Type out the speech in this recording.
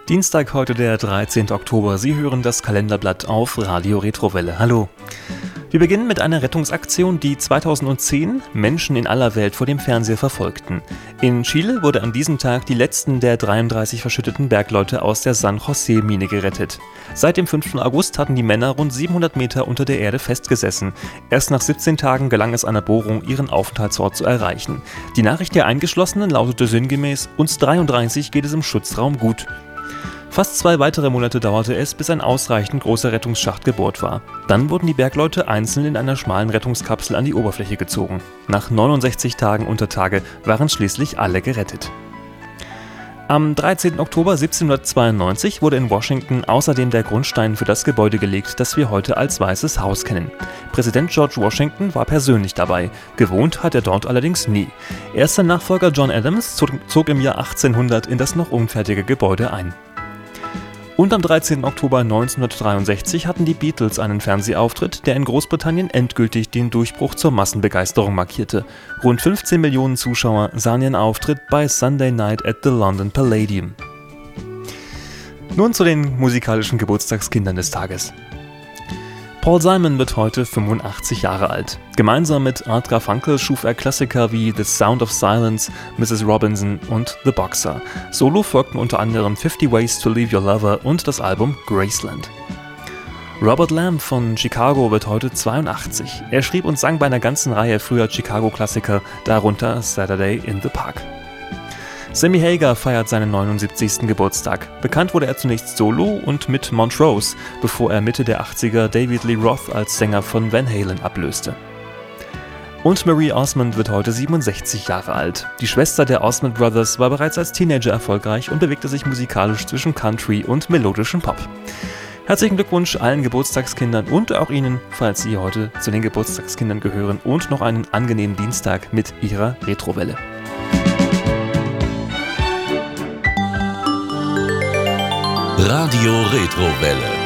Dienstag, heute der 13. Oktober. Sie hören das Kalenderblatt auf Radio Retrowelle. Hallo. Wir beginnen mit einer Rettungsaktion, die 2010 Menschen in aller Welt vor dem Fernseher verfolgten. In Chile wurde an diesem Tag die letzten der 33 verschütteten Bergleute aus der San José-Mine gerettet. Seit dem 5. August hatten die Männer rund 700 Meter unter der Erde festgesessen. Erst nach 17 Tagen gelang es einer Bohrung, ihren Aufenthaltsort zu erreichen. Die Nachricht der Eingeschlossenen lautete sinngemäß: Uns 33 geht es im Schutzraum gut. Fast 2 weitere Monate dauerte es, bis ein ausreichend großer Rettungsschacht gebohrt war. Dann wurden die Bergleute einzeln in einer schmalen Rettungskapsel an die Oberfläche gezogen. Nach 69 Tagen unter Tage waren schließlich alle gerettet. Am 13. Oktober 1792 wurde in Washington außerdem der Grundstein für das Gebäude gelegt, das wir heute als Weißes Haus kennen. Präsident George Washington war persönlich dabei. Gewohnt hat er dort allerdings nie. Erster Nachfolger John Adams zog im Jahr 1800 in das noch unfertige Gebäude ein. Und am 13. Oktober 1963 hatten die Beatles einen Fernsehauftritt, der in Großbritannien endgültig den Durchbruch zur Massenbegeisterung markierte. Rund 15 Millionen Zuschauer sahen ihren Auftritt bei Sunday Night at the London Palladium. Nun zu den musikalischen Geburtstagskindern des Tages. Paul Simon wird heute 85 Jahre alt. Gemeinsam mit Art Garfunkel schuf er Klassiker wie The Sound of Silence, Mrs. Robinson und The Boxer. Solo folgten unter anderem 50 Ways to Leave Your Lover und das Album Graceland. Robert Lamb von Chicago wird heute 82. Er schrieb und sang bei einer ganzen Reihe früher Chicago-Klassiker, darunter Saturday in the Park. Sammy Hagar feiert seinen 79. Geburtstag. Bekannt wurde er zunächst solo und mit Montrose, bevor er Mitte der 80er David Lee Roth als Sänger von Van Halen ablöste. Und Marie Osmond wird heute 67 Jahre alt. Die Schwester der Osmond Brothers war bereits als Teenager erfolgreich und bewegte sich musikalisch zwischen Country und melodischem Pop. Herzlichen Glückwunsch allen Geburtstagskindern und auch Ihnen, falls Sie heute zu den Geburtstagskindern gehören, und noch einen angenehmen Dienstag mit Ihrer Retrowelle. Radio Retrowelle.